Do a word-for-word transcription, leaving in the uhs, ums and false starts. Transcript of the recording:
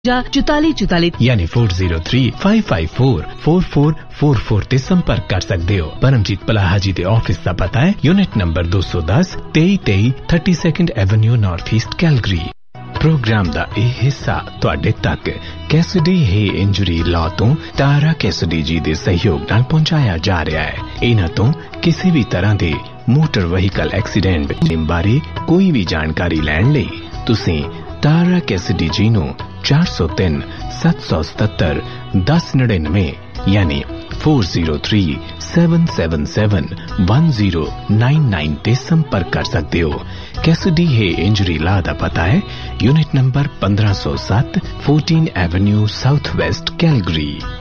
ਜਾਂ ਚੁਤਾਲੀ ਚੁਤਾਲੀ ਯਾਨੀ four zero three five five four four four four four ਤੇ ਸੰਪਰਕ ਕਰ ਸਕਦੇ ਹੋ। ਪਰਮਜੀਤ ਪਲਾਹਾ ਜੀ ਦੇ ਆਫਿਸ ਦਾ ਪਤਾ ਹੈ unit number two ten twenty twenty thirty-second avenue north East Calgary. Programme ਦਾ ਇਹ ਹਿੱਸਾ ਤੁਹਾਡੇ ਤੱਕ ਕੈਸਡੀ ਹੈ ਇੰਜਰੀ ਲਾਅ ਤੋਂ ਤਾਰਾ ਕੈਸਡੀ ਜੀ ਦੇ ਸਹਿਯੋਗ ਨਾਲ ਪਹੁੰਚਾਇਆ ਜਾ ਰਿਹਾ ਹੈ। ਇਹਨਾਂ ਤੋਂ ਕਿਸੇ ਵੀ ਤਰ੍ਹਾਂ ਦੇ ਮੋਟਰ ਵਹੀਕਲ ਐਕਸੀਡੈਂਟ ਬਾਰੇ ਕੋਈ ਵੀ ਜਾਣਕਾਰੀ ਲੈਣ ਲਈ ਤੁਸੀਂ ਤਾਰਾ ਕੈਸਡੀ ਜੀ ਨੂੰ four oh three seven seven seven ten ninety-nine ਯਾਨੀ four zero three seven seven seven one zero nine nine ਤੇ ਸੰਪਰਕ ਕਰ ਸਕਦੇ ਹੋ। ਕੈਸਡੀ ਹੈ ਇੰਜਰੀ ਲਾਅ ਦਾ ਪਤਾ ਹੈ unit number fifteen oh seven fourteen avenue south West Calgary.